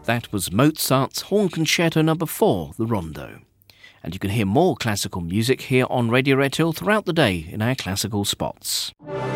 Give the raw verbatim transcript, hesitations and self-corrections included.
That was Mozart's Horn Concerto number four, the Rondo. And you can hear more classical music here on Radio Red Hill throughout the day in our classical spots.